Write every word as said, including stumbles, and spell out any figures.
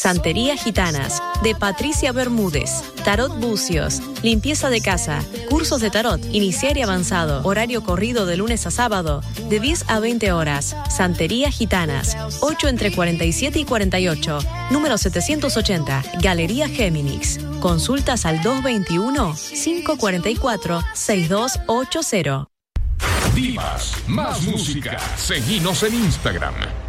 Santería Gitanas, de Patricia Bermúdez. Tarot Bucios, limpieza de casa, cursos de tarot, iniciar y avanzado, horario corrido de lunes a sábado, de diez a veinte horas. Santería Gitanas, ocho entre cuarenta y siete y cuarenta y ocho, número setecientos ochenta, Galería Géminis. Consultas al dos veintiuno, cinco cuarenta y cuatro, sesenta y dos ochenta. Divas, más música. Seguinos en Instagram.